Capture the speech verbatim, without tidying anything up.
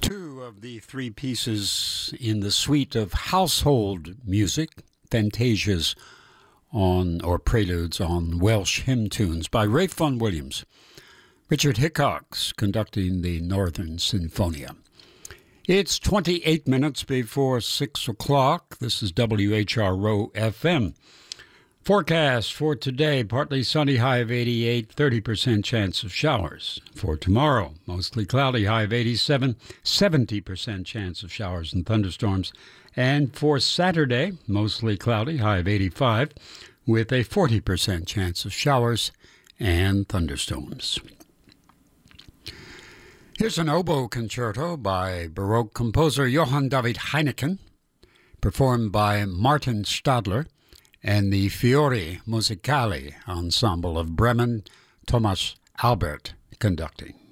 Two of the three pieces in the suite of household music, fantasias on or preludes on Welsh hymn tunes by Ralph Vaughan Williams. Richard Hickox conducting the Northern Sinfonia. It's twenty-eight minutes before six o'clock. This is W H R O F M. Forecast for today, partly sunny, high of eighty-eight, thirty percent chance of showers. For tomorrow, mostly cloudy, high of eighty-seven, seventy percent chance of showers and thunderstorms. And for Saturday, mostly cloudy, high of eighty-five, with a forty percent chance of showers and thunderstorms. Here's an oboe concerto by Baroque composer Johann David Heineken, performed by Martin Stadler and the Fiori Musicali Ensemble of Bremen, Thomas Albert conducting.